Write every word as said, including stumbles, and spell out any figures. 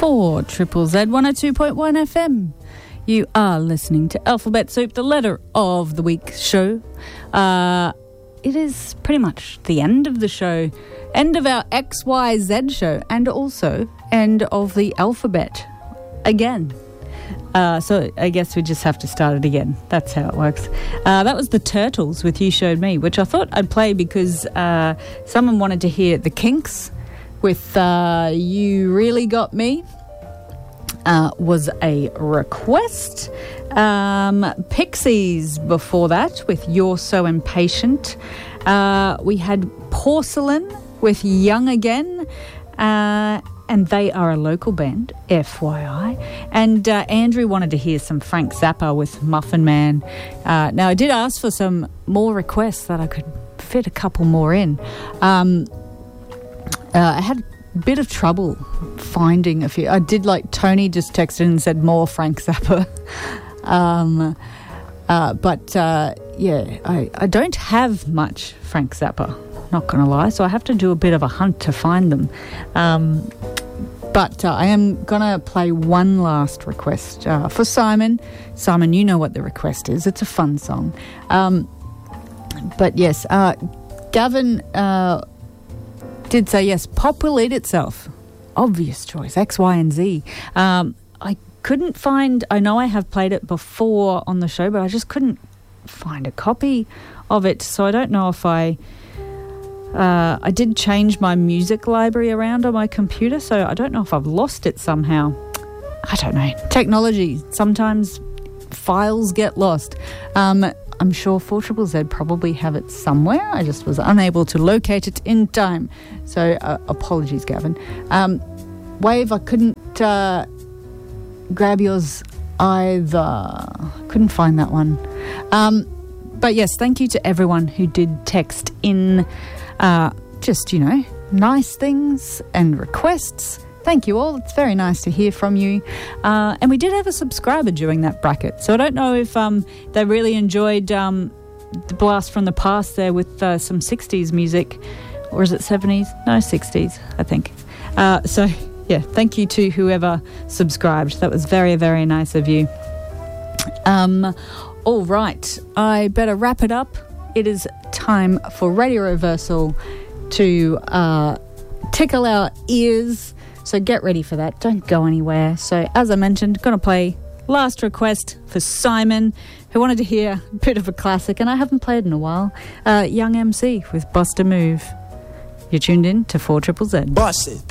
for Triple Z one oh two point one F M. You are listening to Alphabet Soup, the letter of the week show. Uh, it is pretty much the end of the show, end of our X Y Z show, and also end of the alphabet again. Uh, so I guess we just have to start it again. That's how it works. Uh, that was the Turtles with You Showed Me, which I thought I'd play because uh, someone wanted to hear the Kinks with uh, You Really Got Me. Uh, was a request. Um, Pixies before that with You're So Impatient. Uh, we had Porcelain with Young Again. Uh, and they are a local band, F Y I. And uh, Andrew wanted to hear some Frank Zappa with Muffin Man. Uh, now, I did ask for some more requests that I could fit a couple more in. Um, uh, I had bit of trouble finding a few. I did, like, Tony just texted and said more Frank Zappa. um, uh, but, uh, yeah, I, I don't have much Frank Zappa, not going to lie, so I have to do a bit of a hunt to find them. Um, but uh, I am going to play one last request uh, for Simon. Simon, you know what the request is. It's a fun song. Um, but, yes, uh, Gavin... Uh, did say yes, Pop Will Eat Itself. Obvious choice, X, Y, and Z. Um, I couldn't find, I know I have played it before on the show, but I just couldn't find a copy of it. So I don't know if I, uh, I did change my music library around on my computer, so I don't know if I've lost it somehow. I don't know. Technology, sometimes files get lost. Um, I'm sure four Z Z probably have it somewhere. I just was unable to locate it in time. So uh, apologies, Gavin. Um, Wave, I couldn't uh, grab yours either. Couldn't find that one. Um, but yes, thank you to everyone who did text in uh, just, you know, nice things and requests. Thank you all. It's very nice to hear from you. Uh, and we did have a subscriber during that bracket. So I don't know if um, they really enjoyed um, the blast from the past there with uh, some sixties music. Or is it seventies? No, sixties, I think. Uh, so, yeah, thank you to whoever subscribed. That was very, very nice of you. Um, all right. I better wrap it up. It is time for Radio Reversal to uh, tickle our ears. So get ready for that. Don't go anywhere. So as I mentioned, going to play last request for Simon, who wanted to hear a bit of a classic, and I haven't played in a while. Uh, Young M C with Bust a Move. You're tuned in to four Z Z. Bust it.